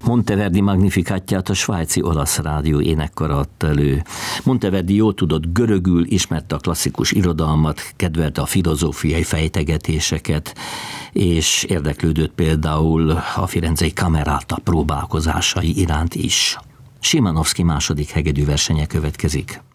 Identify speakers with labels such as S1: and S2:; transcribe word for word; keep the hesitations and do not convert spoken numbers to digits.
S1: Monteverdi Magnificatját a svájci olasz rádió énekkara adta elő. Monteverdi jól tudott görögül, ismerte a klasszikus irodalmat, kedvelte a filozófiai fejtegetéseket, és érdeklődött például a firenzei Camerata próbálkozásai iránt is. Szymanowski második hegedű versenye következik.